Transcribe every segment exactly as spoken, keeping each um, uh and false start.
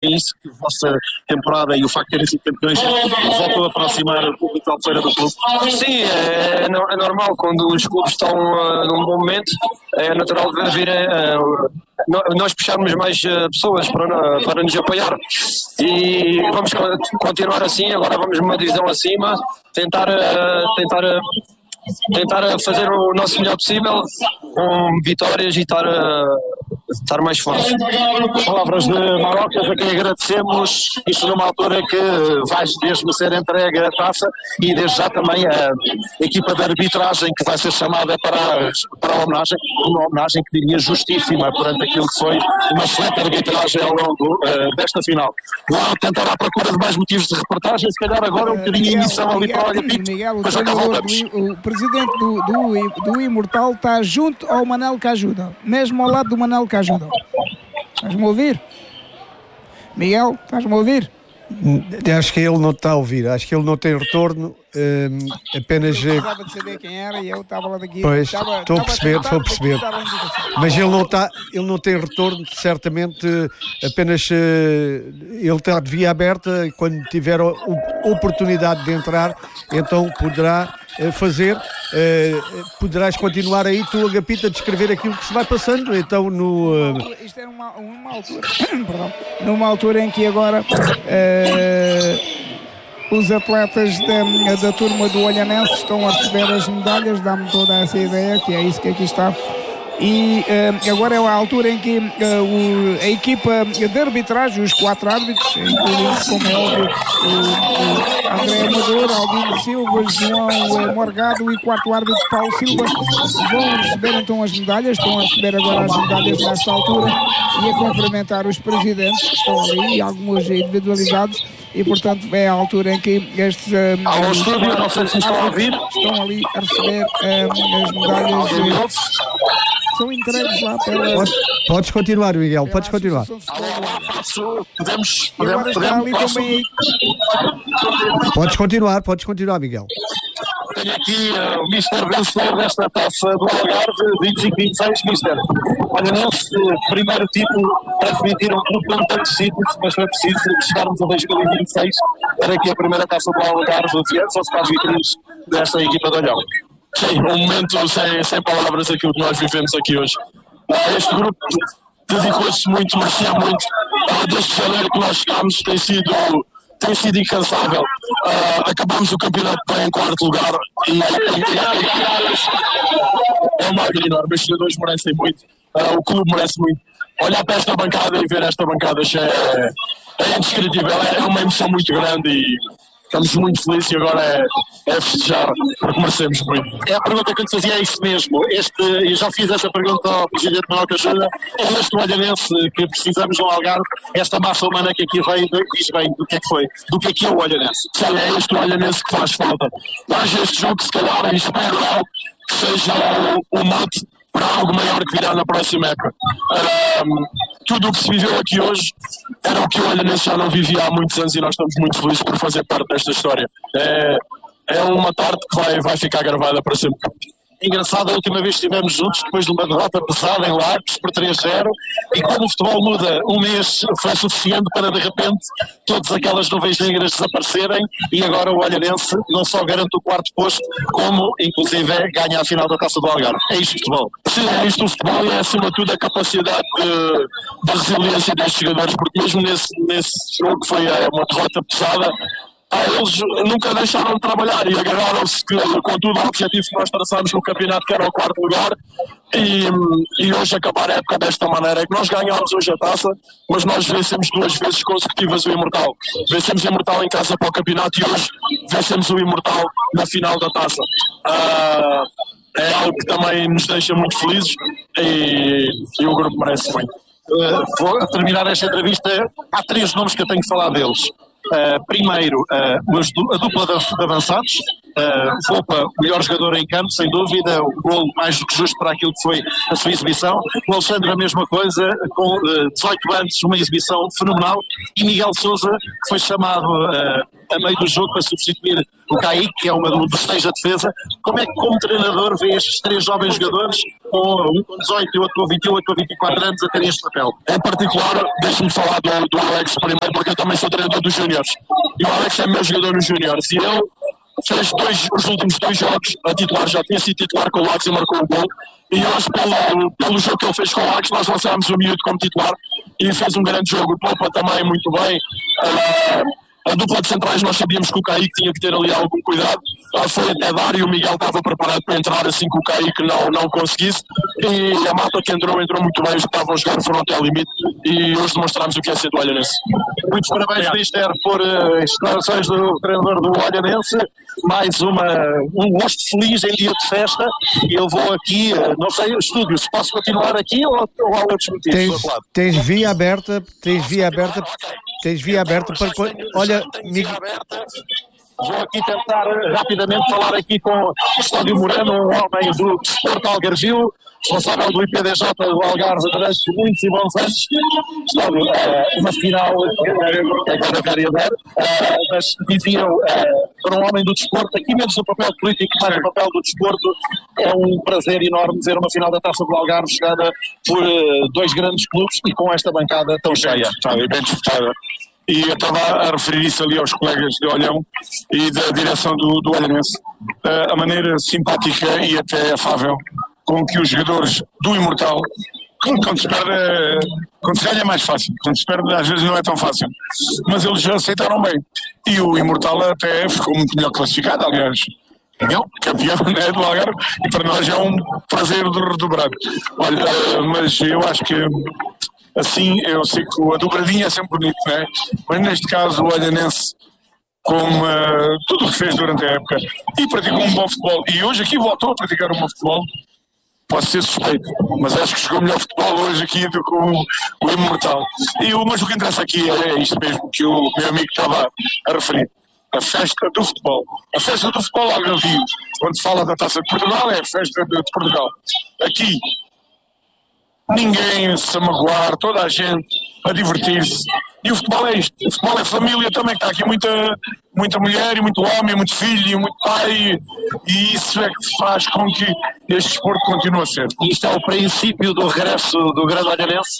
isso que a vossa temporada e o facto de terem sido campeões voltam a aproximar o público de Albufeira do clube? Sim, é, é normal quando os clubes estão uh, num bom momento, é natural de vir uh, nós puxarmos mais uh, pessoas para, para nos apoiar e vamos continuar assim. Agora vamos numa divisão acima, tentar, uh, tentar uh, tentar fazer o nosso melhor possível com vitórias e estar, uh, estar mais fortes. Palavras de Marocas, a quem agradecemos, isto numa altura que vai mesmo ser entregue a taça e desde já também a equipa de arbitragem que vai ser chamada para a, para a homenagem, uma homenagem que diria justíssima perante aquilo que foi uma excelente arbitragem ao longo uh, desta final. Vou tentar à procura de mais motivos de reportagem, se calhar agora um bocadinho de emissão ali para o Olha Pinto, mas já cá voltamos. O presidente do, do, do Imortal está junto ao Manel Cajuda, mesmo ao lado do Manel Cajuda. Estás-me a ouvir? Miguel, estás-me a ouvir? Acho que ele não está a ouvir, acho que ele não tem retorno, um, apenas... Eu precisava de saber quem era e eu estava lá daqui. Pois, estava, estou a perceber, estou a perceber. Mas ele não, está, ele não tem retorno, certamente, apenas uh, ele está de via aberta e quando tiver a oportunidade de entrar, então poderá uh, fazer, uh, poderás continuar aí tu, Agapito, a descrever aquilo que se vai passando, então no... Uh... Isto é uma, uma altura, perdão, numa altura em que agora... Uh, os atletas da, da turma do Olhanense estão a receber as medalhas, dá-me toda essa ideia, que é isso que aqui está. E uh, agora é a altura em que uh, o, a equipa de arbitragem, os quatro árbitros, incluindo, como é óbvio, o, o André Amador, Albino Silva, João Morgado e quarto árbitro Paulo Silva, vão receber então as medalhas, estão a receber agora as medalhas nesta altura e a cumprimentar os presidentes que estão ali e algumas individualidades. E portanto é a altura em que estes um, Alô, estúdio, não sei se estão a ouvir, estão ali a receber um, as medalhas uh, são entregues lá pela... Podes, podes continuar, Miguel, podes continuar. Alô, podemos, podemos, podemos posso... Podes continuar, podes continuar, Miguel. Tenho aqui uh, o mister vencedor desta taça do Algarve, vinte e cinco vinte e seis, mister. Olha, nesse primeiro título para desmentir um clube com tantos títulos, mas foi preciso chegarmos a dois mil e vinte e seis para que a primeira taça do Algarve fosse para as vitrines desta equipa de Olhão. Sim, um momento sem, sem palavras aquilo que nós vivemos aqui hoje. Este grupo dedicou-se muito, merecia muito. Desde janeiro que nós chegámos tem sido... tem sido incansável. Uh, acabamos o campeonato bem em quarto lugar e, e, e é uma alegria enorme. Os jogadores merecem muito, uh, o clube merece muito. Olhar para esta bancada e ver esta bancada é, é indescritível, é uma emoção muito grande e estamos muito felizes e agora é, é festejar, porque merecemos muito. É a pergunta que eu te fazia, é isso mesmo. Este, eu já fiz essa pergunta ao presidente Manuel Cajuda. É este Olhanense que precisamos no Algarve, esta massa humana que aqui veio, diz bem do que é que foi, do que é que é o Olhanense. Sim, é este Olhanense que faz falta. Mas este jogo, se calhar, espero que seja o, o mote para algo maior que virá na próxima época. Um, tudo o que se viveu aqui hoje era o que o Olhanense já não vivia há muitos anos e nós estamos muito felizes por fazer parte desta história. É, é uma tarde que vai, vai ficar gravada para sempre. Engraçado, a última vez que estivemos juntos, depois de uma derrota pesada em Lagos por três a zero, e como o futebol muda, um mês foi suficiente para de repente todas aquelas nuvens negras desaparecerem e agora o Olhanense não só garante o quarto posto, como inclusive ganha a final da Taça do Algarve. É isto o futebol. Sim, é isto o futebol e é acima de tudo a capacidade de, de resiliência destes jogadores, porque mesmo nesse, nesse jogo que foi uma derrota pesada, Ah, eles nunca deixaram de trabalhar e agarraram-se com tudo o objetivo que nós traçámos no campeonato, que era o quarto lugar, e, e hoje acabar a época desta maneira. É que nós ganhámos hoje a taça, mas nós vencemos duas vezes consecutivas o Imortal. Vencemos o Imortal em casa para o campeonato e hoje vencemos o Imortal na final da taça. Ah, é algo que também nos deixa muito felizes e, e o grupo merece muito. Uh, vou terminar esta entrevista. Há três nomes que eu tenho que falar deles. Uh, primeiro, uh, a dupla de avançados, Uh, Popa, melhor jogador em campo, sem dúvida, o golo mais do que justo para aquilo que foi a sua exibição. O Alexandre a mesma coisa, com uh, dezoito anos, uma exibição fenomenal, e Miguel Sousa, que foi chamado uh, a meio do jogo para substituir o Kaique, que é uma dos seis da defesa. Como é que, como treinador, vê estes três jovens jogadores, com um com dezoito e outro com vinte e oito ou vinte e quatro anos, a terem este papel? Em particular, deixe-me falar do, do Alex primeiro, porque eu também sou treinador dos júniores, e o Alex é meu jogador nos júniores, e ele fez dois, os últimos dois jogos a titular, já tinha sido titular com o Lax e marcou o gol, e eu acho que pelo, pelo jogo que ele fez com o Lax, nós lançámos o miúdo como titular, e fez um grande jogo. O Popa também muito bem. Uh, a dupla de centrais, nós sabíamos que o Kaique tinha que ter ali algum cuidado, uh, foi até dar, e o Miguel estava preparado para entrar assim que o Kaique não, não conseguisse, e a malta que entrou, entrou muito bem, os que estavam a jogar foram até ao limite, e hoje demonstramos o que é ser do Olhanense. Muitos parabéns, é. Mister, por uh, as declarações do treinador do Olhanense. Mais uma, um gosto feliz em dia de festa, e eu vou aqui, uh, não sei, estúdio, se posso continuar aqui ou, ou há outros motivos tens, do outro lado? Tens via aberta, tens via aberta, tens via aberta para... Olha, Miguel... Vou aqui tentar rapidamente falar aqui com o Custódio Moreno, um homem do desporto algarvio, responsável do I P D J do Algarve durante muitos e bons anos. Custódio, uh, uma final, agora vereador, uh, mas diziam, uh, para um homem do desporto, aqui menos no papel político, mais no papel do desporto, é um prazer enorme ver uma final da Taça do Algarve jogada por uh, dois grandes clubes e com esta bancada tão cheia. Está bem, bem disputada. E eu estava a referir isso ali aos colegas de Olhão e da direção do, do Olhanense, a maneira simpática e até afável com que os jogadores do Imortal, quando se perde, quando se ganha é mais fácil, quando se perde às vezes não é tão fácil, mas eles já aceitaram bem, e o Imortal até ficou muito melhor classificado, aliás, não, campeão, né, do Algarve, e para nós é um prazer de redobrar. Olha, mas eu acho que assim, eu sei que a dobradinha é sempre bonito, não é? Mas neste caso o Olhanense, com uh, tudo o que fez durante a época, e praticou um bom futebol, e hoje aqui voltou a praticar um bom futebol, posso ser suspeito, mas acho que jogou melhor futebol hoje aqui do que o, o Imortal. E o, mas o que interessa aqui é isto mesmo que o meu amigo estava a referir. A festa do futebol. A festa do futebol algarvio. Quando se fala da Taça de Portugal, é a festa de, de Portugal. Aqui, ninguém se magoar, toda a gente a divertir-se. E o futebol é isto. O futebol é família também, está aqui muita, muita mulher, e muito homem, e muito filho, e muito pai. E isso é que faz com que este desporto continue a ser. E isto é o princípio do regresso do Grande Olhanense?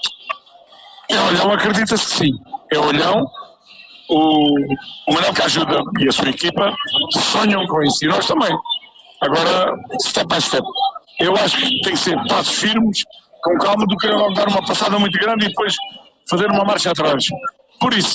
É Olhão, acredita-se que sim. É Olhão. O, o Manel que ajuda e a sua equipa sonham com isso, e nós também. Agora, step by step. Eu acho que tem que ser passos firmes, com calma, do que dar uma passada muito grande e depois fazer uma marcha atrás. Por isso,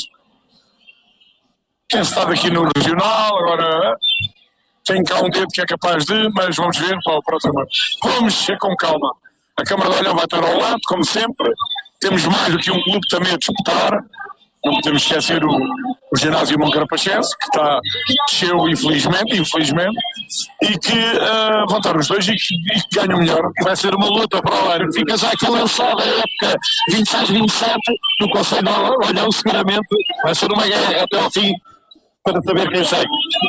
tem estado aqui no regional, agora tem cá um dedo que é capaz de, mas vamos ver para o próximo ano. Vamos ser com calma. A Câmara de Olhão vai estar ao lado, como sempre. Temos mais do que um clube também a disputar. Não podemos esquecer o, o ginásio Moncarapachense, que está cheio, infelizmente, infelizmente, e que uh, vão estar os dois e que, e que ganham melhor. Vai ser uma luta para o ano. Fica já aqui lançada a época vinte e seis vinte e sete do Conselho de Olhão, seguramente vai ser uma guerra até ao fim para saber quem segue.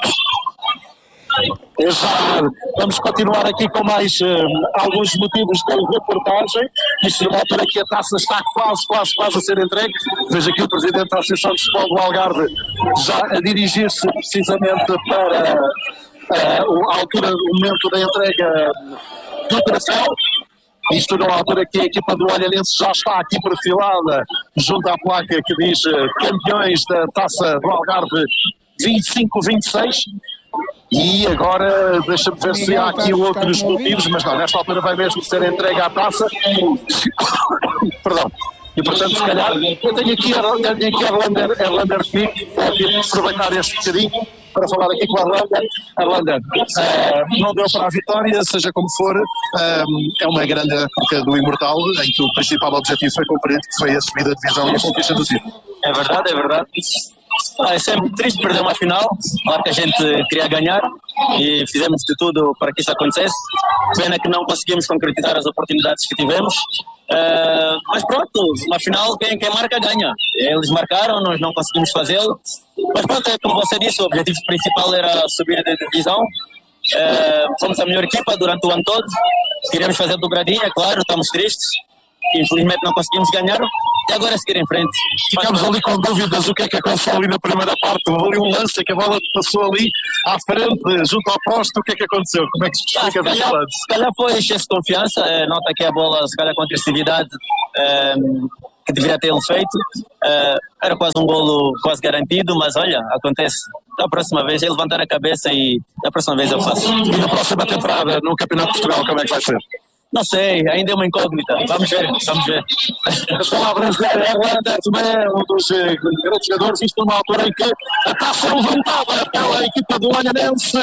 Já vamos continuar aqui com mais uh, alguns motivos de reportagem. Isto numa altura que a taça está quase, quase, quase a ser entregue. Vejo aqui o Presidente da Associação de Futebol do Algarve já a dirigir-se precisamente para uh, a altura, o momento da entrega do troféu. Isto numa altura que a equipa do Olhanense já está aqui perfilada junto à placa que diz uh, campeões da Taça do Algarve vinte e cinco vinte e seis. E agora deixa-me ver se há aqui outros motivos, mas não, nesta altura vai mesmo ser entregue à taça. Perdão. E portanto, se calhar, eu tenho aqui a tenho aqui a Erlander, Erlander comigo, vou aproveitar este bocadinho para falar aqui com a Erlander. Erlander, uh, não deu para a vitória, seja como for, um, é uma grande época do Imortal, em que o principal objetivo foi cumprido, que foi a subida de divisão e a conquista do título. É verdade, é verdade. Ah, é sempre triste perder uma final, claro que a gente queria ganhar e fizemos de tudo para que isso acontecesse. Pena que não conseguimos concretizar as oportunidades que tivemos, uh, mas pronto, uma final quem, quem marca ganha. Eles marcaram, nós não conseguimos fazê-lo Mas pronto, é como você disse, o objetivo principal era subir de divisão. Uh, fomos a melhor equipa durante o ano todo. Queríamos fazer dobradinha, claro, estamos tristes. Infelizmente não conseguimos ganhar. E agora é seguir em frente. Ficámos ali com dúvidas o que é que aconteceu ali na primeira parte. Houve ali um lance que a bola passou ali à frente, junto ao poste. O que é que aconteceu? Como é que se explica ah, se, calhar, se calhar foi excesso de confiança. É, nota que a bola, se calhar com agressividade é, que deveria ter feito. É, era quase um golo quase garantido, mas olha, acontece. Da próxima vez é levantar a cabeça e da próxima vez eu faço. E na próxima temporada, no Campeonato de Portugal, como é que vai ser? Não sei, ainda é uma incógnita. Vamos ver, vamos ver. As palavras de Erlander também, um dos uh, grandes jogadores, isto numa altura em que a taça levantada pela equipa do Olhanense.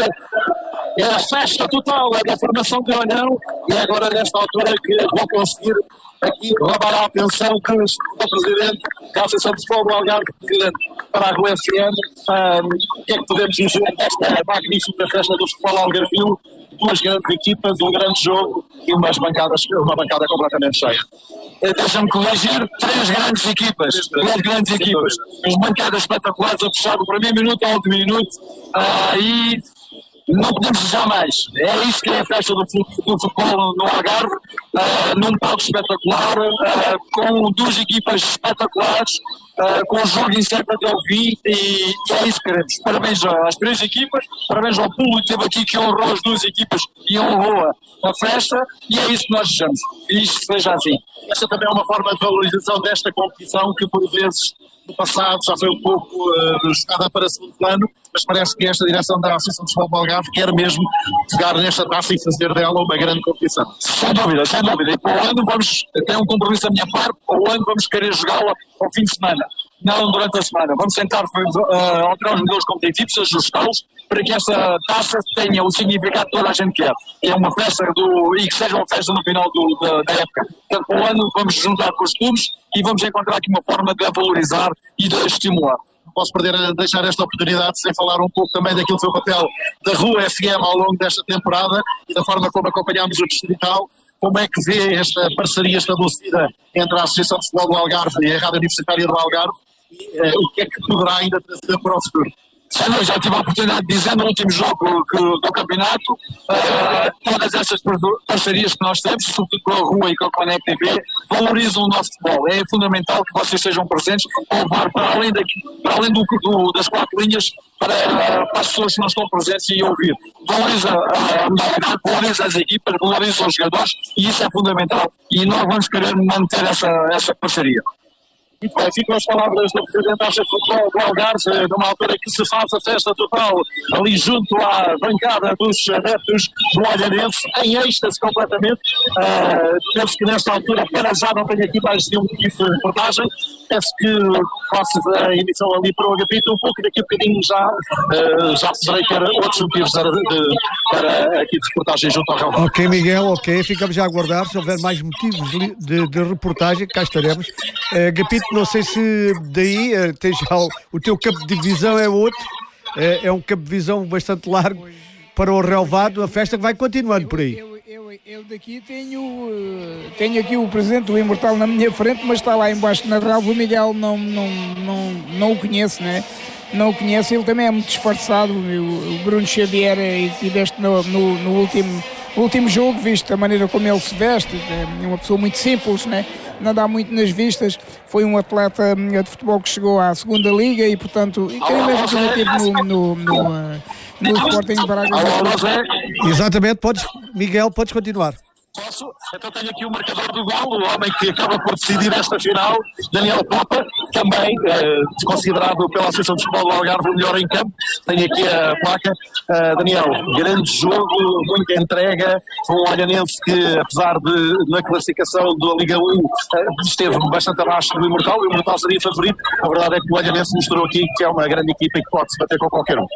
É a festa total, é da formação do Olhão, e é agora nesta altura que vou conseguir aqui roubar a atenção que o Presidente da Associação de Futebol do Algarve, Presidente para a Rua F M. Um, o que é que podemos dizer desta magnífica festa do futebol algarvio? Duas grandes equipas, um grande jogo e umas bancadas, uma bancada completamente cheia. Deixa-me corrigir, três grandes equipas, três grandes equipas, as bancadas espetaculares a puxar do primeiro minuto ao último minuto, uh, e não podemos desejar mais. É isso que é a festa do, do futebol no Algarve, uh, num palco espetacular, uh, com duas equipas espetaculares, uh, com o jogo incerto até ao fim, e, e é isso que queremos. Parabéns às três equipas, parabéns ao público que esteve aqui, que honrou as duas equipas e honrou a festa, e é isso que nós desejamos, e isto seja assim. Esta também é uma forma de valorização desta competição que, por vezes, no passado já foi um pouco uh, jogada para segundo plano, mas parece que esta direção da Associação de Futebol do Algarve quer mesmo pegar nesta taça e fazer dela uma grande competição. Sem dúvida, sem dúvida. E para o ano vamos ter um compromisso da minha parte, para o ano vamos querer jogá-la ao fim de semana, não durante a semana. Vamos tentar uh, alterar os modelos competitivos, ajustá-los, para que esta taça tenha o significado que toda a gente quer. Que é uma festa do, e que seja uma festa no final do, da, da época. Portanto, para o ano vamos juntar com os clubes e vamos encontrar aqui uma forma de a valorizar e de a estimular. Não posso perder, deixar esta oportunidade sem falar um pouco também daquilo que foi o papel da Rua F M ao longo desta temporada e da forma como acompanhámos o Distrital. Como é que vê esta parceria estabelecida entre a Associação de Futebol do Algarve e a Rádio Universitária do Algarve? E, uh, o que é que poderá ainda trazer para o futuro? Eu já tive a oportunidade de dizer no último jogo que, do campeonato, uh, todas essas parcerias que nós temos, sobretudo com a Rua e com a Connect T V, valorizam o nosso futebol. É fundamental que vocês sejam presentes para levar para além, daqui, para além do, do, das quatro linhas para, para as pessoas que não estão presentes e ouvir. Valoriza a modalidade, valoriza as equipas, valoriza os jogadores e isso é fundamental. E nós vamos querer manter essa, essa parceria. Muito bem, ficam as palavras do Presidente da Associação de Futebol do Algarve, numa altura que se faz a festa total ali junto à bancada dos adeptos do Olhanense, em êxtase completamente. Uh, penso que nesta altura, para já não tenho aqui mais nenhum tipo de reportagem. Penso que faço a emissão ali para o Agapito, um pouco daqui a bocadinho já, uh, já poderei ter outros motivos de, de, para aqui de reportagem junto ao relvado. Ok, Miguel, ok, ficamos já a aguardar. Se houver mais motivos de, de reportagem, cá estaremos. Uh, Agapito, não sei se daí uh, tens já o, o teu campo de divisão é outro, uh, é um campo de divisão bastante largo para o relvado, a festa que vai continuando por aí. Eu, eu, eu, eu daqui tenho, uh, tenho aqui o Presidente do Imortal na minha frente, mas está lá embaixo na relva. O Miguel não, não, não, não o conhece, né? Não o conhece, ele também é muito disfarçado. O, o Bruno Xavier, e tiveste no, no, no último, último jogo, visto a maneira como ele se veste, é uma pessoa muito simples, né? Não dá muito nas vistas. Foi um atleta de futebol que chegou à segunda liga e, portanto, e quem mesmo também teve no, no, no, uh, no Sporting de Braga. Exatamente, podes, Miguel, podes continuar. Posso? Então tenho aqui o marcador do gol, o homem que acaba por decidir esta final, Daniel Popa, também eh, considerado pela Associação de Futebol do Algarve o melhor em campo. Tenho aqui a placa. Uh, Daniel, grande jogo, muita entrega, um Olhanense que, apesar de na classificação da Liga um, uh, esteve bastante abaixo do Imortal, o Imortal seria favorito. A verdade é que o Olhanense mostrou aqui que é uma grande equipa e que pode se bater com qualquer um.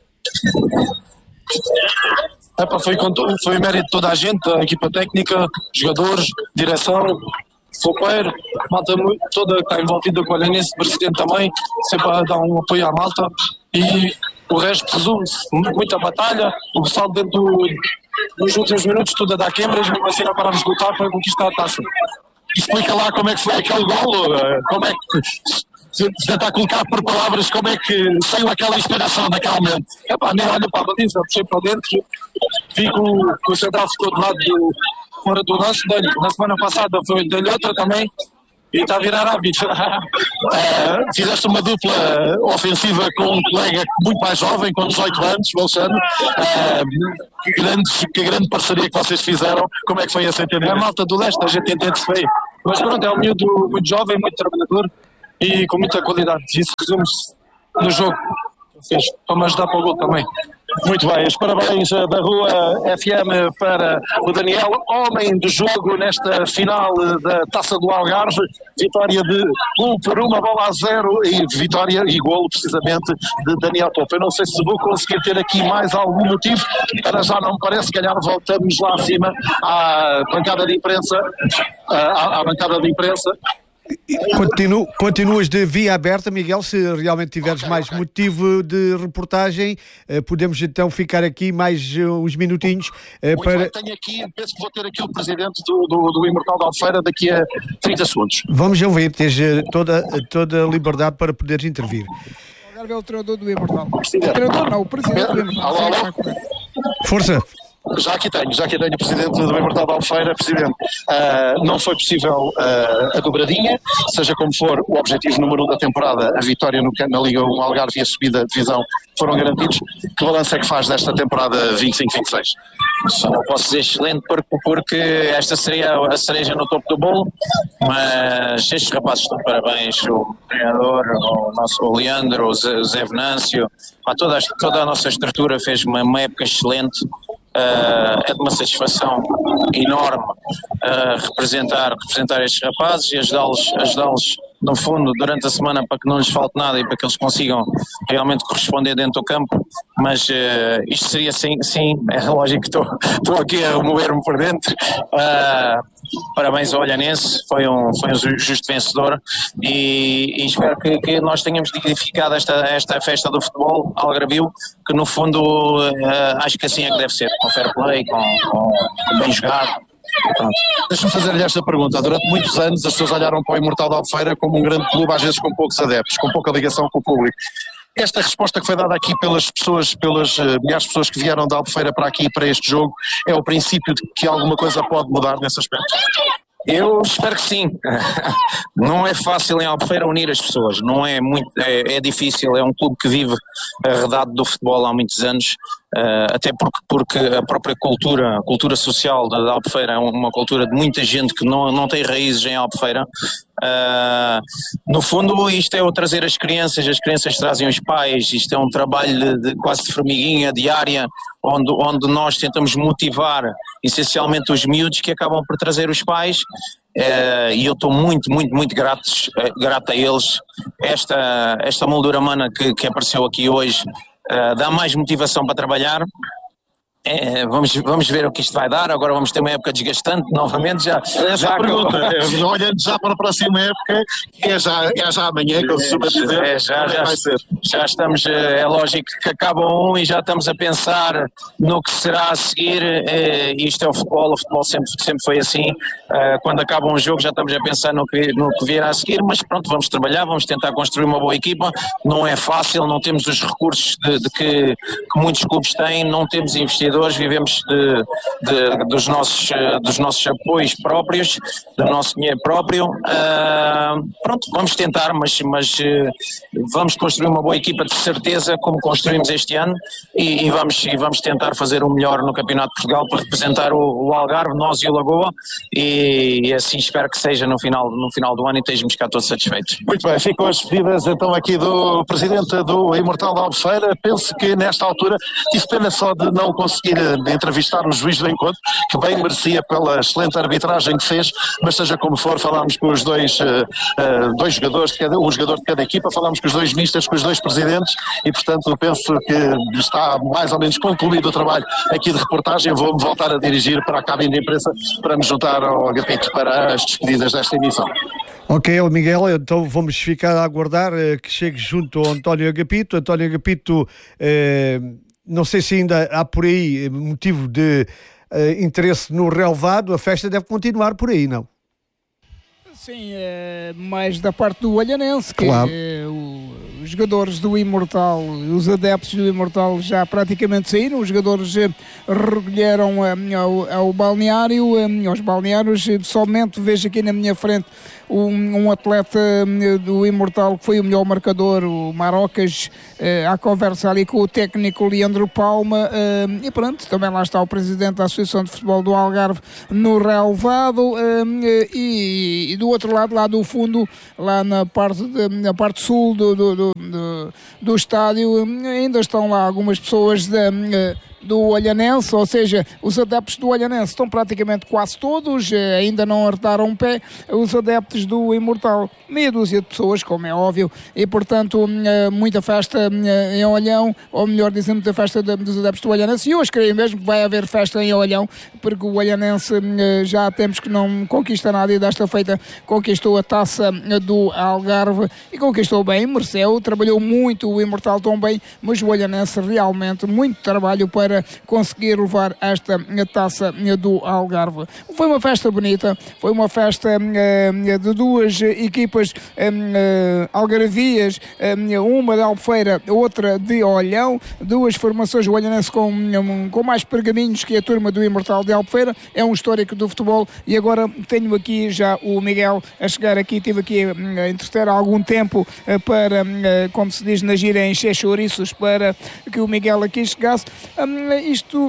Epa, foi, com to- foi mérito de toda a gente, a equipa técnica, jogadores, direção, sopeiro, malta mu- toda que está envolvida com o Olhanense, o presidente também, sempre a dar um apoio à malta e o resto resume-se, muita batalha, o pessoal dentro do, nos últimos minutos tudo a dar quebras, mesmo assim não paramos de lutar para conquistar a taça. Explica lá como é que foi aquele golo, como é que tentar colocar por palavras como é que saiu aquela inspiração naquele momento. É pá, nem olho para a baliza, puxei para dentro, vi que o, que o central ficou do lado do, fora do nosso, dele. Na semana passada foi dele outra também, e está a virar hábito. Uh, fizeste uma dupla ofensiva com um colega muito mais jovem, com dezoito anos, o Alexandre. Uh, que, grande, que grande parceria que vocês fizeram. Como é que foi esse entendimento? É a malta do leste, a gente entende-se bem. Mas pronto, é um miúdo muito jovem, muito trabalhador e com muita qualidade. Isso resume-se no jogo. Fez para me ajudar para o gol também. Muito bem, os parabéns da Rua F M para o Daniel, homem do jogo nesta final da Taça do Algarve, vitória de um por uma bola a zero e vitória e golo precisamente de Daniel Pope. Eu não sei se vou conseguir ter aqui mais algum motivo, para já não me parece, se calhar voltamos lá acima à bancada de imprensa, à, à bancada de imprensa. Continu, continuas de via aberta, Miguel. Se realmente tiveres okay, mais okay. motivo de reportagem, eh, podemos então ficar aqui mais uh, uns minutinhos. Eh, para... bem, tenho aqui, penso que vou ter aqui o presidente do, do, do Imortal da Albufeira daqui a trinta segundos. Vamos ouvir, tens toda, toda a liberdade para poderes intervir. Agora é o treinador do Imortal. O treinador não, o presidente do Imortal. Alô, alô. Força. Já aqui tenho, já aqui tenho o presidente do Imortal da Albufeira. Presidente, uh, não foi possível uh, a dobradinha, seja como for, o objetivo número um da temporada, a vitória no, na Liga um Algarve e a subida de divisão foram garantidos. Que balanço é que faz desta temporada vinte e cinco vinte e seis? Só não posso dizer excelente porque, porque esta seria a cereja no topo do bolo, mas estes rapazes estão de parabéns, o treinador, o nosso o Leandro, o Zé, o Zé Venâncio, toda, toda a nossa estrutura fez uma, uma época excelente. Uh, é de uma satisfação enorme uh, representar, representar estes rapazes e ajudá-los, ajudá-los no fundo durante a semana para que não lhes falte nada e para que eles consigam realmente corresponder dentro do campo, mas uh, isto seria sim, sim, é lógico que estou, estou aqui a remover-me por dentro. Uh, parabéns ao Olhanense, foi um, foi um justo vencedor e, e espero que, que nós tenhamos dignificado esta, esta festa do futebol algarvio, que no fundo uh, acho que assim é que deve ser, com fair play, com, com, com bem jogado. Deixa-me fazer-lhe esta pergunta. Durante muitos anos as pessoas olharam para o Imortal da Albufeira como um grande clube, às vezes com poucos adeptos, com pouca ligação com o público. Esta resposta que foi dada aqui pelas pessoas, pelas uh, milhares de pessoas que vieram da Albufeira para aqui, para este jogo, é o princípio de que alguma coisa pode mudar nesse aspecto? Eu espero que sim. Não é fácil em Albufeira unir as pessoas, não é muito, é, é difícil, é um clube que vive arredado do futebol há muitos anos, uh, até porque, porque a própria cultura, a cultura social da Albufeira é uma cultura de muita gente que não, não tem raízes em Albufeira. Uh, no fundo isto é o trazer as crianças, as crianças trazem os pais, isto é um trabalho de, de quase de formiguinha diária, onde, onde nós tentamos motivar essencialmente os miúdos que acabam por trazer os pais, uh, e eu estou muito, muito, muito grato, uh, grato a eles. Esta, esta moldura humana que, que apareceu aqui hoje uh, dá mais motivação para trabalhar. É, vamos, vamos ver o que isto vai dar. Agora vamos ter uma época desgastante novamente. Já, Essa já pergunta, é, olhando já para a próxima época, que é já, é já amanhã, que eu costuma dizer. É, já, já, vai ser. Já estamos, é lógico que acaba um e já estamos a pensar no que será a seguir. É, isto é o futebol, o futebol sempre, sempre foi assim. É, quando acaba um jogo já estamos a pensar no que, no que virá a seguir, mas pronto, vamos trabalhar, vamos tentar construir uma boa equipa. Não é fácil, não temos os recursos de, de que, que muitos clubes têm, não temos investidores. Vivemos de, de, dos, nossos, dos nossos apoios próprios, do nosso dinheiro próprio. Uh, pronto, vamos tentar, mas, mas uh, vamos construir uma boa equipa de certeza, como construímos este ano, e, e, vamos, e vamos tentar fazer o melhor no Campeonato de Portugal para representar o, o Algarve, nós e o Lagoa, e, e assim espero que seja no final, no final do ano e estejamos cá todos satisfeitos. Muito bem, ficam as despedidas então aqui do presidente do Imortal da Albufeira. Penso que nesta altura tive pena só de não conseguir de entrevistar o juiz do encontro, que bem merecia pela excelente arbitragem que fez, mas seja como for, falámos com os dois, uh, uh, dois jogadores, de cada, um jogador de cada equipa, falámos com os dois misters, com os dois presidentes, e portanto penso que está mais ou menos concluído o trabalho aqui de reportagem. Vou-me voltar a dirigir para a cabine de imprensa para me juntar ao Agapito para as despedidas desta emissão. Ok, Miguel, então vamos ficar a aguardar uh, que chegue junto ao António Agapito. António Agapito, uh, não sei se ainda há por aí motivo de uh, interesse no relevado, a festa deve continuar por aí, não? Sim, é, mais da parte do Olhanense, que claro. é, o, os jogadores do Imortal, os adeptos do Imortal já praticamente saíram, os jogadores eh, recolheram eh, ao, ao balneário, eh, aos balneários, eh, somente vejo aqui na minha frente um, um atleta eh, do Imortal que foi o melhor marcador, o Marocas, eh, à conversa ali com o técnico Leandro Palma, eh, e pronto, também lá está o presidente da Associação de Futebol do Algarve no relevado, eh, e, e do outro lado, lá do fundo, lá na parte, de, na parte sul do, do, do, do, do estádio, ainda estão lá algumas pessoas da, do Olhanense, ou seja, os adeptos do Olhanense estão praticamente quase todos, ainda não arredaram um pé, os adeptos do Imortal, meia dúzia de pessoas, como é óbvio, e portanto muita festa em Olhão, ou melhor dizendo, muita festa dos adeptos do Olhanense, e hoje creio mesmo que vai haver festa em Olhão, porque o Olhanense já temos que não conquista nada, e desta feita conquistou a taça do Algarve, e conquistou bem, mereceu, trabalhou muito o Imortal também, mas o Olhanense realmente muito trabalho para conseguir levar esta taça do Algarve. Foi uma festa bonita, foi uma festa uh, de duas equipas uh, algarvias, uh, uma de Albufeira, outra de Olhão, duas formações, o Olhanense com, um, com mais pergaminhos que a turma do Imortal de Albufeira, é um histórico do futebol, e agora tenho aqui já o Miguel a chegar aqui, tive aqui a entreter há algum tempo uh, para, uh, como se diz na gíria, encher chouriços, para que o Miguel aqui chegasse. Um, Isto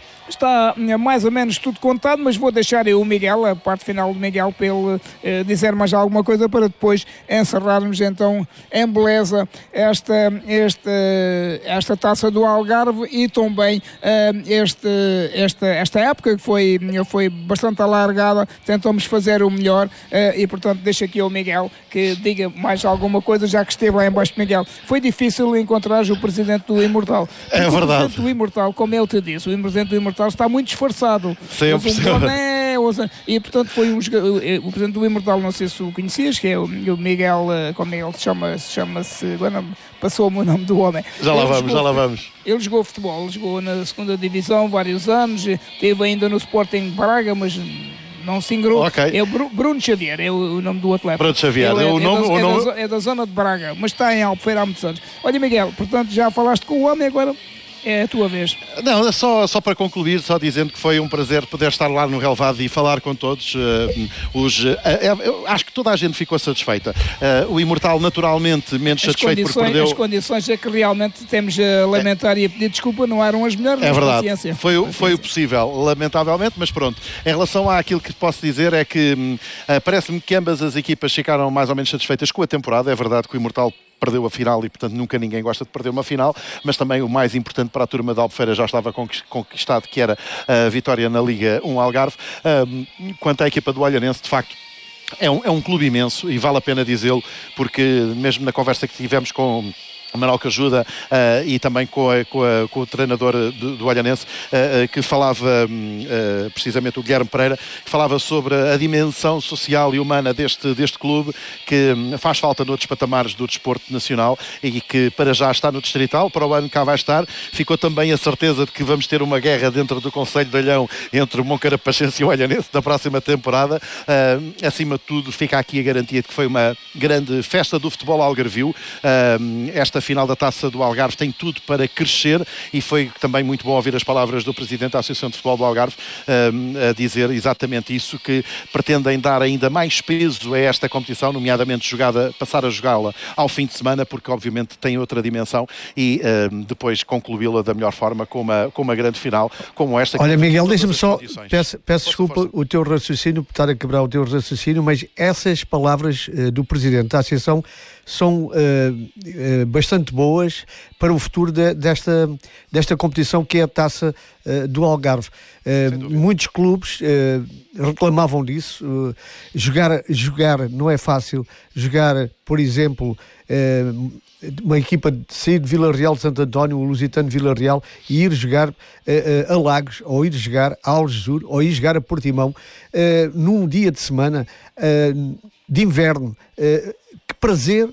está mais ou menos tudo contado, mas vou deixar eu o Miguel, a parte final do Miguel, para ele eh, dizer mais alguma coisa, para depois encerrarmos então em beleza esta, esta, esta taça do Algarve, e também eh, este, esta, esta época que foi, foi bastante alargada, tentamos fazer o melhor, eh, e portanto deixo aqui ao Miguel que diga mais alguma coisa, já que esteve lá em baixo. Miguel, foi difícil encontrar o presidente do Imortal. É verdade. O presidente do Imortal, como eu te disse, o presidente do Imortal está muito disfarçado. Sempre, um boné, e portanto foi um o presidente do Imortal, não sei se o conhecias, que é o, o Miguel, como ele se chama, chama-se, agora passou-me o nome do homem. Já lá ele vamos, jogou, já lá vamos. Ele jogou futebol, ele jogou na segunda divisão vários anos, esteve ainda no Sporting Braga, mas não se ingrou. Okay. É o Bruno Xavier, é o, o nome do atleta. Bruno Xavier, ele é, o é, nome, da, o é, nome... da, é da zona de Braga, mas está em Albufeira há muitos anos. Olha, Miguel, portanto já falaste com o homem, agora é a tua vez. Não, só, só para concluir, só dizendo que foi um prazer poder estar lá no relevado e falar com todos. Uh, os, uh, eu acho que toda a gente ficou satisfeita. Uh, o Imortal, naturalmente, menos as satisfeito porque perdeu... As condições é que realmente temos a lamentar é, e a pedir desculpa, não eram as melhores. É verdade, foi, foi o possível, lamentavelmente, mas pronto. Em relação àquilo que posso dizer é que uh, parece-me que ambas as equipas ficaram mais ou menos satisfeitas com a temporada. É verdade que o Imortal perdeu a final e, portanto, nunca ninguém gosta de perder uma final, mas também o mais importante para a turma da Albufeira já estava conquistado, que era a vitória na Liga um Algarve. Um, quanto à equipa do Olhanense, de facto, é um, é um clube imenso, e vale a pena dizê-lo, porque mesmo na conversa que tivemos com o Manuel Cajuda uh, e também com, a, com, a, com o treinador do, do Olhanense, uh, uh, que falava, uh, precisamente o Guilherme Pereira, que falava sobre a dimensão social e humana deste, deste clube, que um, faz falta noutros patamares do desporto nacional, e que para já está no Distrital, para o ano cá vai estar. Ficou também a certeza de que vamos ter uma guerra dentro do Concelho de Olhão entre o Moncarapachense e o Olhanense na próxima temporada. Uh, acima de tudo, fica aqui a garantia de que foi uma grande festa do futebol algarvio. Uh, esta A final da Taça do Algarve tem tudo para crescer, e foi também muito bom ouvir as palavras do Presidente da Associação de Futebol do Algarve um, a dizer exatamente isso, que pretendem dar ainda mais peso a esta competição, nomeadamente jogada, passar a jogá-la ao fim de semana, porque obviamente tem outra dimensão, e um, depois concluí-la da melhor forma com uma, com uma grande final como esta. Olha, Miguel, deixa-me só, peço, peço desculpa força. o teu raciocínio, por estar a quebrar o teu raciocínio, mas essas palavras uh, do Presidente da Associação são uh, uh, bastante boas para o futuro de, desta, desta competição, que é a Taça uh, do Algarve. Uh, muitos clubes uh, reclamavam disso. Uh, jogar, jogar não é fácil. Jogar, por exemplo, uh, uma equipa de sair de Vila Real de Santo António, o Lusitano de Vila Real, e ir jogar uh, uh, a Lagos, ou ir jogar a Algesur, ou ir jogar a Portimão, uh, num dia de semana uh, de inverno. Uh, que prazer,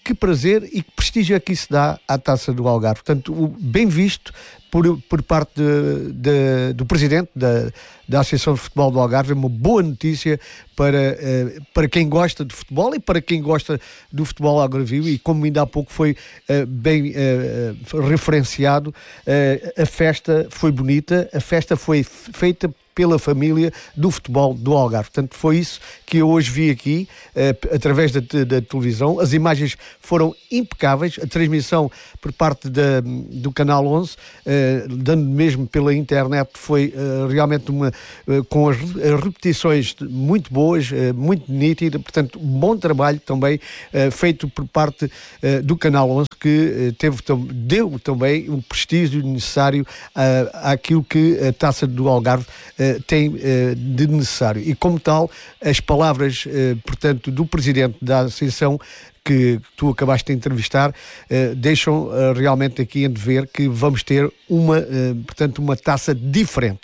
que prazer e que prestígio é que isso dá à Taça do Algarve. Portanto, bem visto por, por parte de, de, do presidente da, da Associação de Futebol do Algarve. É uma boa notícia para, uh, para quem gosta de futebol e para quem gosta do futebol algarvio, e como ainda há pouco foi uh, bem uh, referenciado, uh, a festa foi bonita, a festa foi feita pela família do futebol do Algarve. Portanto, foi isso que eu hoje vi aqui, uh, através da, da televisão. As imagens foram impecáveis, a transmissão por parte da, do Canal onze, uh, dando mesmo pela internet, foi uh, realmente uma, uh, com as, as repetições muito boas, uh, muito nítida. Portanto, bom trabalho também uh, feito por parte uh, do Canal onze, que uh, teve, deu também o prestígio necessário uh, àquilo que a Taça do Algarve uh, tem uh, de necessário. E como tal, as palavras, uh, portanto, do presidente da Associação, que tu acabaste de entrevistar, uh, deixam uh, realmente aqui em dever que vamos ter uma, uh, portanto, uma taça diferente.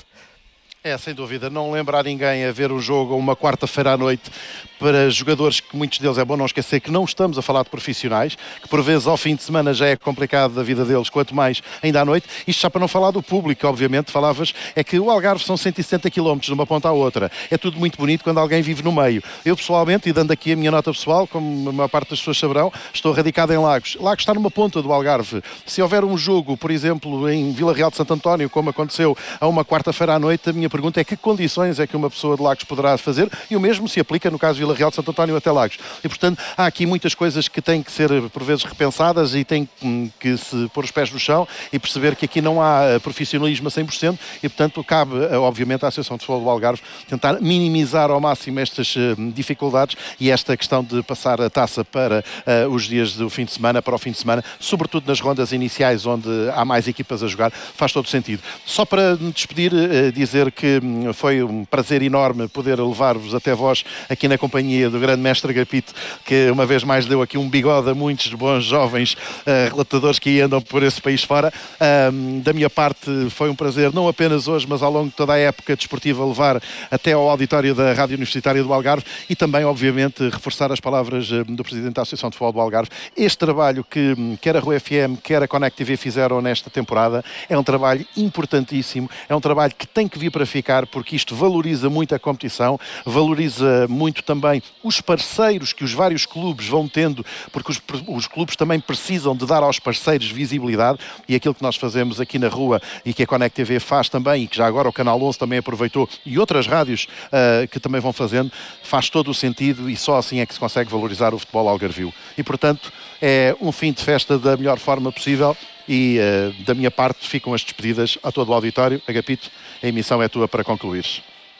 É, sem dúvida, não lembrar ninguém a ver o jogo uma quarta-feira à noite para jogadores que muitos deles, é bom não esquecer que não estamos a falar de profissionais, que por vezes ao fim de semana já é complicado da vida deles, quanto mais ainda à noite. Isto já para não falar do público, obviamente, falavas, é que o Algarve são cento e setenta quilómetros de uma ponta à outra. É tudo muito bonito quando alguém vive no meio. Eu pessoalmente, e dando aqui a minha nota pessoal, como a maior parte das pessoas saberão, estou radicado em Lagos. Lagos está numa ponta do Algarve. Se houver um jogo, por exemplo, em Vila Real de Santo António, como aconteceu a uma quarta-feira à noite, a minha pergunta é que condições é que uma pessoa de Lagos poderá fazer, e o mesmo se aplica no caso de Vila Real de Santo António até Lagos. E, portanto, há aqui muitas coisas que têm que ser, por vezes, repensadas e têm que se pôr os pés no chão e perceber que aqui não há profissionalismo a cem por cento e, portanto, cabe, obviamente, à Associação de Futebol do Algarve tentar minimizar ao máximo estas uh, dificuldades e esta questão de passar a taça para uh, os dias do fim de semana, para o fim de semana, sobretudo nas rondas iniciais onde há mais equipas a jogar, faz todo sentido. Só para me despedir, uh, dizer que um, foi um prazer enorme poder levar-vos até vós aqui na companhia do grande mestre Agapito, que uma vez mais deu aqui um bigode a muitos bons jovens uh, relatadores que andam por esse país fora. Um, da minha parte foi um prazer, não apenas hoje, mas ao longo de toda a época desportiva, levar até ao auditório da Rádio Universitária do Algarve e também, obviamente, reforçar as palavras uh, do Presidente da Associação de Futebol do Algarve. Este trabalho que um, quer a Rua F M, quer a Connect T V fizeram nesta temporada é um trabalho importantíssimo, é um trabalho que tem que vir para ficar, porque isto valoriza muito a competição, valoriza muito também os parceiros que os vários clubes vão tendo, porque os, os clubes também precisam de dar aos parceiros visibilidade, e aquilo que nós fazemos aqui na rua e que a Connect T V faz também, e que já agora o Canal onze também aproveitou, e outras rádios uh, que também vão fazendo, faz todo o sentido, e só assim é que se consegue valorizar o futebol algarvio. E, portanto, é um fim de festa da melhor forma possível e, uh, da minha parte, ficam as despedidas a todo o auditório. Agapito, a emissão é tua para concluires.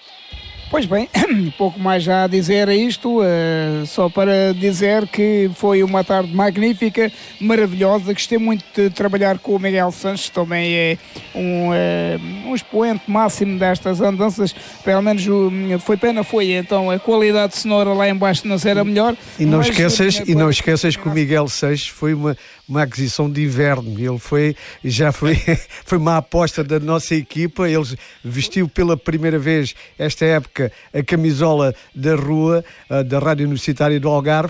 Pois bem, pouco mais já a dizer a isto, uh, só para dizer que foi uma tarde magnífica, maravilhosa. Gostei muito de trabalhar com o Miguel Sanches, também é um, uh, um expoente máximo destas andanças. Pelo menos uh, foi pena, foi então a qualidade sonora lá em baixo não era melhor. E não esqueças, e não esqueças que o Miguel Sanches foi uma, uma aquisição de inverno. Ele foi, já foi, foi uma aposta da nossa equipa. Ele vestiu pela primeira vez esta época a camisola da rua, da Rádio Universitária do Algarve.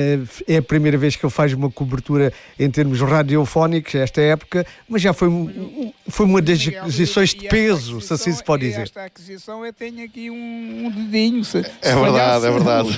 É a primeira vez que ele faz uma cobertura em termos radiofónicos esta época, mas já foi, foi uma das aquisições de peso, se assim se pode dizer. Esta aquisição eu tenho aqui um, um dedinho. Se, é se verdade, é verdade.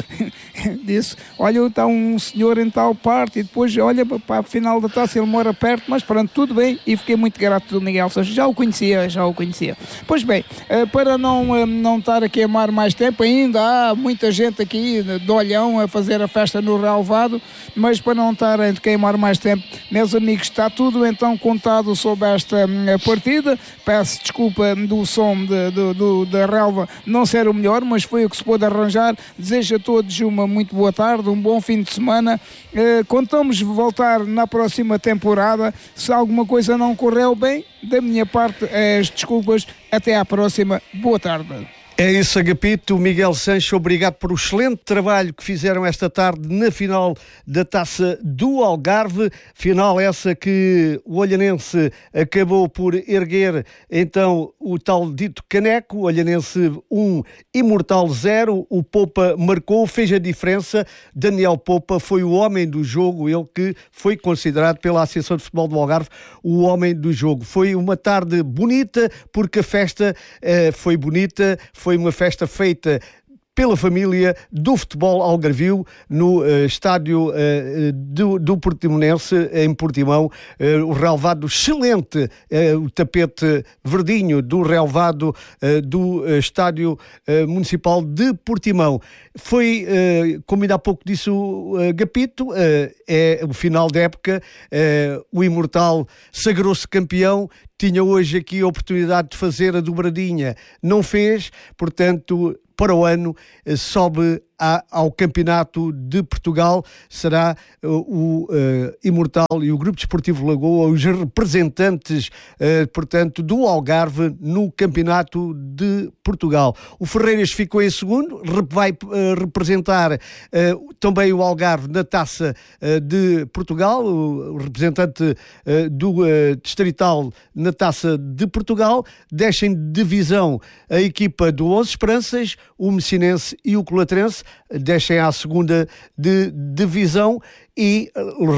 Disse, olha, está um senhor em tal parte e depois olha para a final da taça, ele mora perto, mas pronto, tudo bem, e fiquei muito grato do Miguel Sanches, já o conhecia, já o conhecia. Pois bem, para não, não estar a queimar mais tempo, ainda há muita gente aqui de Olhão a fazer a festa no relvado, mas para não estar a queimar mais tempo, meus amigos, está tudo então contado sobre esta partida. Peço desculpa do som de, de, de, da relva não ser o melhor, mas foi o que se pôde arranjar. Desejo a todos uma muito boa tarde, um bom fim de semana. Uh, contamos voltar na próxima temporada. Se alguma coisa não correu bem, da minha parte, as desculpas. Até à próxima. Boa tarde. É isso, Agapito. Miguel Sancho, obrigado por o excelente trabalho que fizeram esta tarde na final da Taça do Algarve. Final essa que o Olhanense acabou por erguer, então, o tal dito caneco. O Olhanense um, Imortal zero. O Popa marcou, fez a diferença. Daniel Popa foi o homem do jogo, ele que foi considerado pela Associação de Futebol do Algarve o homem do jogo. Foi uma tarde bonita, porque a festa eh, foi bonita, foi uma festa feita pela família do futebol algarvio no uh, estádio uh, do, do Portimonense, em Portimão, uh, o relvado excelente, uh, o tapete verdinho do relvado uh, do uh, estádio uh, municipal de Portimão. Foi, uh, como ainda há pouco disse o uh, Gapito, uh, é o final da época, uh, o Imortal sagrou-se campeão, tinha hoje aqui a oportunidade de fazer a dobradinha, não fez, portanto, para o ano sobe a, ao Campeonato de Portugal. Será uh, o uh, Imortal e o Grupo Desportivo Lagoa os representantes, uh, portanto, do Algarve no Campeonato de Portugal. O Ferreiras ficou em segundo, vai uh, representar uh, também o Algarve na Taça uh, de Portugal, o, o representante uh, do uh, Distrital na Taça de Portugal. Deixem de divisão a equipa do Onze Esperanças, o Messinense e o Colatrense, deixem à segunda de divisão e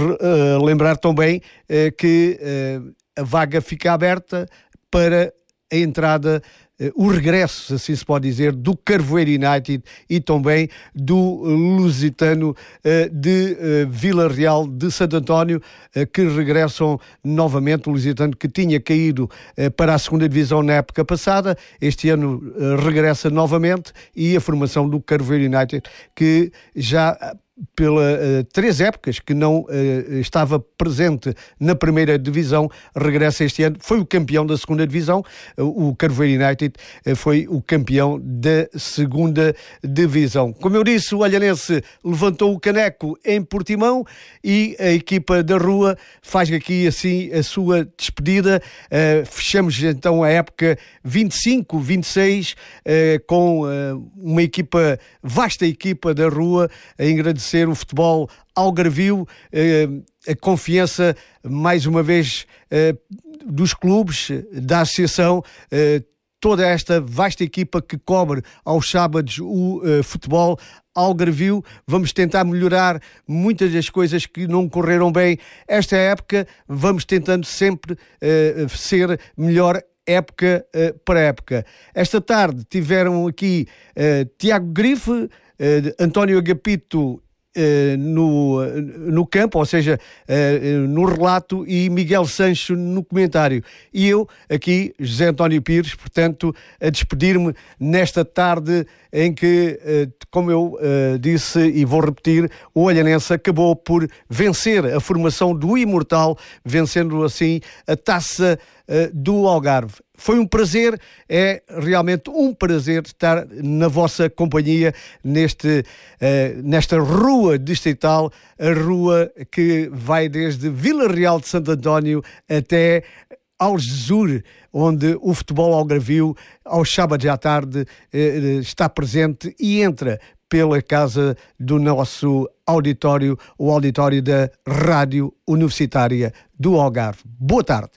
uh, lembrar também uh, que uh, a vaga fica aberta para a entrada, uh, o regresso, assim se pode dizer, do Carvoeiro United e também do Lusitano uh, de uh, Vila Real de Santo António, uh, que regressam novamente. O Lusitano, que tinha caído uh, para a segunda divisão na época passada, este ano uh, regressa novamente, e a formação do Carvoeiro United, que já pela uh, três épocas que não uh, estava presente na primeira divisão, regressa este ano. Foi o campeão da segunda divisão, uh, o Carvoeiro United uh, foi o campeão da segunda divisão. Como eu disse, o Olhanense levantou o caneco em Portimão e a equipa da Rua faz aqui assim a sua despedida. Uh, fechamos então a época vinte e cinco vinte e seis uh, com uh, uma equipa, vasta equipa da Rua, a agradecer o futebol algarvio, eh, a confiança, mais uma vez, eh, dos clubes, da associação, eh, toda esta vasta equipa que cobre aos sábados o eh, futebol algarvio. Vamos tentar melhorar muitas das coisas que não correram bem esta época, vamos tentando sempre eh, ser melhor época uh, para época. Esta tarde tiveram aqui uh, Tiago Grife, uh, António Agapito Uh, no, uh, no campo, ou seja, uh, uh, no relato, e Miguel Sancho no comentário. E eu, aqui, José António Pires, portanto, a despedir-me nesta tarde em que, uh, como eu uh, disse e vou repetir, o Olhanense acabou por vencer a formação do Imortal, vencendo assim a Taça uh, do Algarve. Foi um prazer, é realmente um prazer estar na vossa companhia neste, uh, nesta rua distrital, a rua que vai desde Vila Real de Santo António até Algesur, onde o futebol algarvio, aos sábados à tarde, uh, está presente e entra pela casa do nosso auditório, o auditório da Rádio Universitária do Algarve. Boa tarde.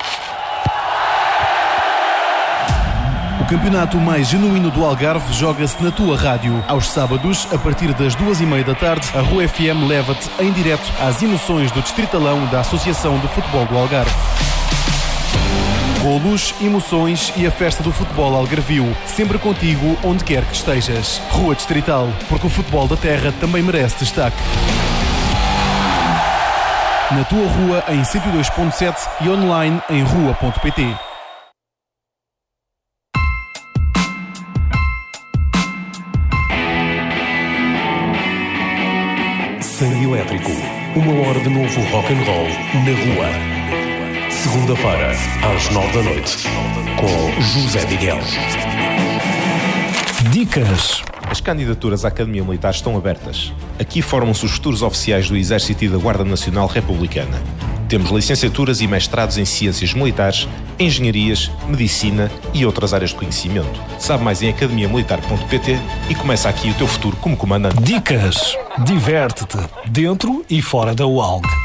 O campeonato mais genuíno do Algarve joga-se na tua rádio. Aos sábados, a partir das duas e meia da tarde, a Rua F M leva-te em direto às emoções do Distritalão da Associação de Futebol do Algarve. Golos, emoções e a festa do futebol algarvio, sempre contigo onde quer que estejas. Rua Distrital, porque o futebol da terra também merece destaque. Na tua rua em cento e dois ponto sete e online em rua ponto pt. Sangue Elétrico, uma hora de novo rock and roll na rua. Segunda-feira, às nove da noite, com José Miguel. Dicas. As candidaturas à Academia Militar estão abertas. Aqui formam-se os futuros oficiais do Exército e da Guarda Nacional Republicana. Temos licenciaturas e mestrados em Ciências Militares, Engenharias, Medicina e outras áreas de conhecimento. Sabe mais em academia militar ponto pt e começa aqui o teu futuro como comandante. Dicas. Diverte-te dentro e fora da U A L G.